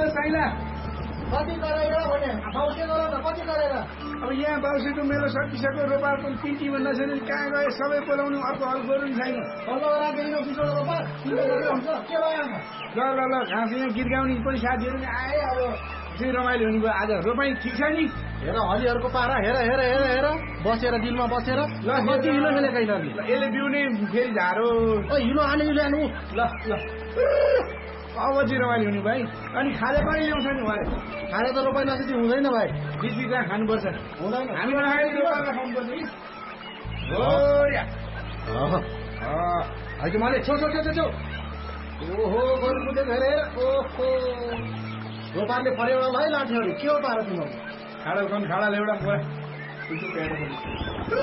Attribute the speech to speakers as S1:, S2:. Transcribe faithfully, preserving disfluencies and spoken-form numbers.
S1: चाहिला
S2: कति गरेर भने बाउसे गर न कति गरेर
S1: अब यहाँ बाउसेको मेलो सकिसक्यो रोपा तिनटी भन्दा छैन कहाँ गए सबै बोलाउनु अर्को हल गर्नु छैन
S2: रोपा के भयो
S1: ल ल ल घाँस यहाँ गीत गाउने पनि साथीहरू आए अब चाहिँ रमाइलो हुनुभयो आज रोपाई ठिक छ नि
S2: हेर हलीहरूको पारा हेर हेर हेर हेर बसेर दिनमा बसेर
S1: ल
S2: कति हिलो खेलेको यिनीहरूले
S1: यसले बिउनै फेरि झारो
S2: हिलो हाल्ने हिलो हाल्नु
S1: ल ल अब चाहिँ रमाइलो हुने भाइ अनि खाजा पनि ल्याउँछ नि भाइ
S2: खाजा त रोपाइ नसुति हुँदैन भाइ
S1: बिच बिचमा खानुपर्छ
S2: हुँदैन
S1: हामी नखाने खानुपर्छ कि हो या
S2: अहिले मैले छेउ छेउ छेउ छेउ ओहो गर्नु कुदेको हेर ओहो रोपाले परेवा भाइ लाठीहरू के हो पारा तिमीहरू
S1: खाडा खाडाले एउटा